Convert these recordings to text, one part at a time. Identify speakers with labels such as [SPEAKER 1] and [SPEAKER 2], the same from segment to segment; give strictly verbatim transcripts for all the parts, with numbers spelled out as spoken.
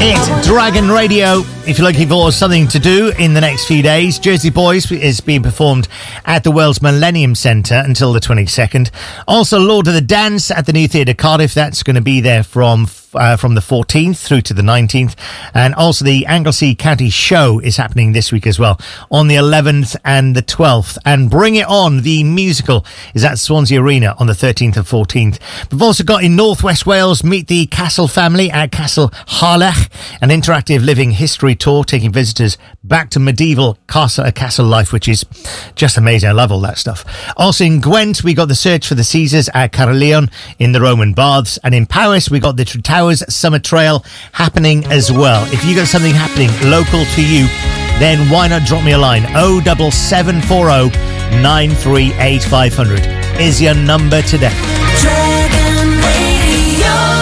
[SPEAKER 1] Hit Dragon Radio. If you're looking for something to do in the next few days, Jersey Boys is being performed at the Wells Millennium Centre until the twenty-second. Also, Lord of the Dance at the New Theatre Cardiff. That's going to be there from uh, from the fourteenth through to the nineteenth. And also the Anglesey County Show is happening this week as well on the eleventh and the twelfth. And Bring It On, the musical, is at Swansea Arena on the thirteenth and fourteenth. We've also got in North West Wales, meet the Castle family at Castle Harlech, an interactive living history tour taking visitors back to medieval castle, uh, castle life, which is just amazing. I love all that stuff. Also in Gwent, we got the Search for the Caesars at Caerleon in the Roman Baths. And in Powys, we got the Towers Summer Trail happening as well. If you got something happening local to you, then why not drop me a line? oh seven seven four oh nine three eight five hundred is your number today.
[SPEAKER 2] Dragon Radio.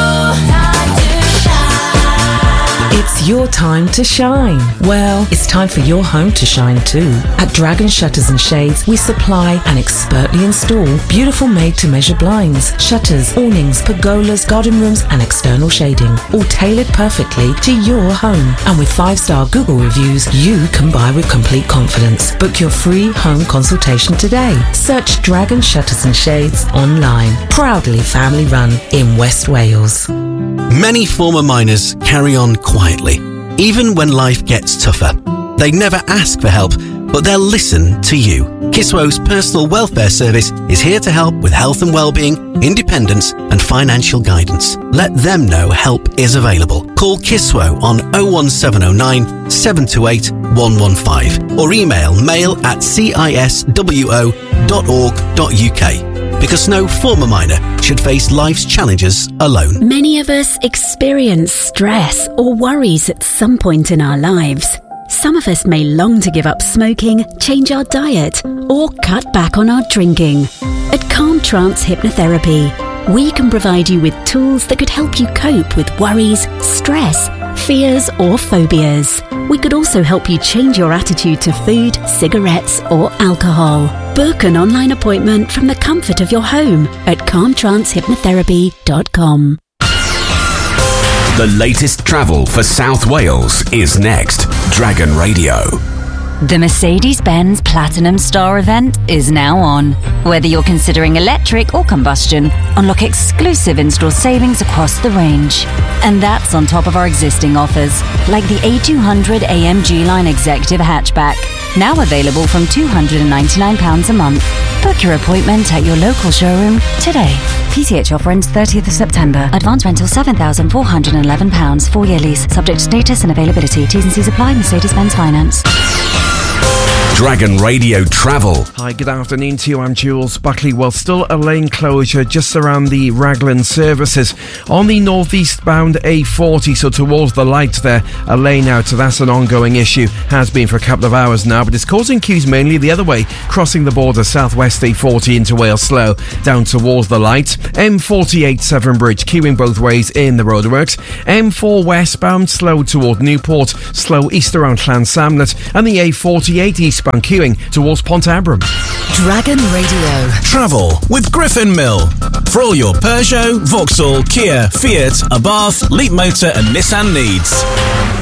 [SPEAKER 3] It's your time to shine. Well, it's time for your home to shine too. At Dragon Shutters and Shades, we supply and expertly install beautiful made-to-measure blinds, shutters, awnings, pergolas, garden rooms and external shading, all tailored perfectly to your home. And with five-star Google reviews, you can buy with complete confidence. Book your free home consultation today. Search Dragon Shutters and Shades online. Proudly family run in West Wales.
[SPEAKER 4] Many former miners carry on quietly, even when life gets tougher. They never ask for help, but they'll listen to you. Kiswo's personal welfare service is here to help with health and well-being, independence and financial guidance. Let them know help is available. Call Kiswo on oh one seven oh nine, seven two eight, one one five or email mail at ciswo dot org dot uk. Because no former miner should face life's challenges alone.
[SPEAKER 5] Many of us experience stress or worries at some point in our lives. Some of us may long to give up smoking, change our diet, or cut back on our drinking. At Calm Trance Hypnotherapy, we can provide you with tools that could help you cope with worries, stress, fears, or phobias. We could also help you change your attitude to food, cigarettes, or alcohol. Book an online appointment from the comfort of your home at calm trance hypnotherapy dot com.
[SPEAKER 6] The latest travel for South Wales is next. Dragon Radio.
[SPEAKER 7] The Mercedes-Benz Platinum Star event is now on. Whether you're considering electric or combustion, unlock exclusive in-store savings across the range. And that's on top of our existing offers, like the A two hundred A M G Line Executive Hatchback, now available from two hundred ninety-nine pounds a month. Book your appointment at your local showroom today. P C H offer ends thirtieth of September. Advance rental seven thousand four hundred eleven pounds. Four-year lease. Subject to status and availability. T's and C's apply. Mercedes-Benz Finance.
[SPEAKER 6] Dragon Radio Travel.
[SPEAKER 8] Hi, good afternoon to you. I'm Jules Buckley. Well, still a lane closure just around the Raglan services on the northeast bound A forty, so towards the light there, a lane out, so that's an ongoing issue. Has been for a couple of hours now, but it's causing queues mainly the other way, crossing the border southwest A forty into Wales Slow, down towards the light. M forty-eight Severn Bridge, queuing both ways in the roadworks. M four westbound, slow toward Newport, slow east around Llansamlet, and the A forty-eight eastbound queuing towards Pontabram.
[SPEAKER 2] Dragon Radio.
[SPEAKER 9] Travel with Griffin Mill. For all your Peugeot, Vauxhall, Kia, Fiat, Abarth, Leapmotor and Nissan needs.